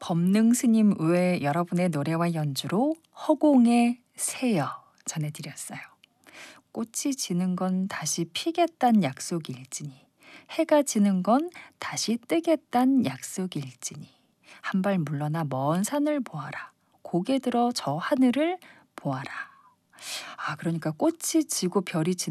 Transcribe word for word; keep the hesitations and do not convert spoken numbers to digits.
법능 스님 외 여러분의 노래와 연주로 허공의 새여 전해드렸어요. 꽃이 지는 건 다시 피겠단 약속일지니 해가 지는 건 다시 뜨겠단 약속일지니 한 발 물러나 먼 산을 보아라. 고개 들어 저 하늘을 보아라. 아, 그러니까 꽃이 지고 별이 지는